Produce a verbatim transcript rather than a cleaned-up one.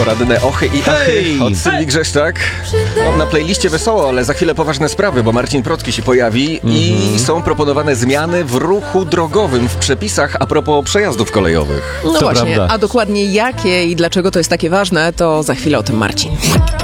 Poradne ochy i achy Hej! od Sylwii Grzeszczak. Mam na playliście wesoło, ale za chwilę poważne sprawy, bo Marcin Procki się pojawi i są proponowane zmiany w ruchu drogowym, w przepisach a propos przejazdów kolejowych. No To właśnie, prawda. a dokładnie jakie i dlaczego to jest takie ważne, to za chwilę o tym Marcin.